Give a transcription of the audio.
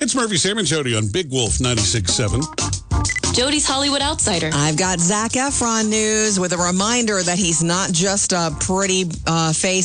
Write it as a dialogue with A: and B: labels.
A: It's Murphy, Sam, and Jody on Big Wolf 96.7.
B: Jody's Hollywood Outsider.
C: I've got Zac Efron news with a reminder that he's not just a pretty face